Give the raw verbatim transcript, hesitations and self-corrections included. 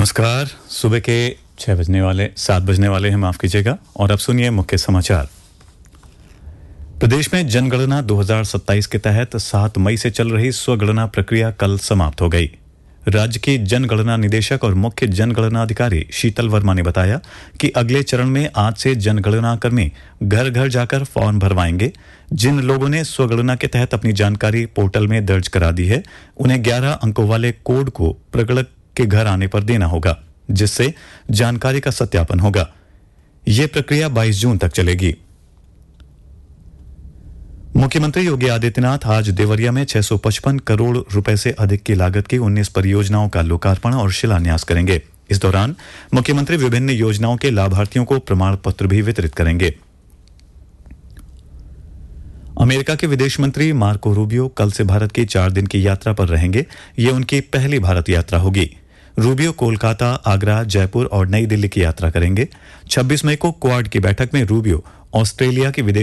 नमस्कार। सुबह के छह बजने वाले सात बजने वाले हैं, माफ कीजिएगा। और अब सुनिए मुख्य समाचार। प्रदेश में जनगणना दो हज़ार सत्ताईस के तहत सात मई से चल रही स्वगणना प्रक्रिया कल समाप्त हो गई। राज्य की जनगणना निदेशक और मुख्य जनगणना अधिकारी शीतल वर्मा ने बताया कि अगले चरण में आज से जनगणना कर्मी घर घर जाकर फॉर्म भरवाएंगे। जिन लोगों ने स्वगणना के तहत अपनी जानकारी पोर्टल में दर्ज करा दी है, उन्हें ग्यारह अंकों वाले कोड को प्रगणक के घर आने पर देना होगा, जिससे जानकारी का सत्यापन होगा। यह प्रक्रिया बाईस जून तक चलेगी। मुख्यमंत्री योगी आदित्यनाथ आज देवरिया में छह सौ पचपन करोड़ रुपए से अधिक की लागत की उन्नीस परियोजनाओं का लोकार्पण और शिलान्यास करेंगे। इस दौरान मुख्यमंत्री विभिन्न योजनाओं के लाभार्थियों को प्रमाण पत्र भी वितरित करेंगे। अमेरिका के विदेश मंत्री मार्को रूबियो कल से भारत की चार दिन की यात्रा पर रहेंगे। ये उनकी पहली भारत यात्रा होगी। रूबियो कोलकाता, आगरा, जयपुर और नई दिल्ली की यात्रा करेंगे। छब्बीस मई को क्वाड की बैठक में रूबियो ऑस्ट्रेलिया की विदेश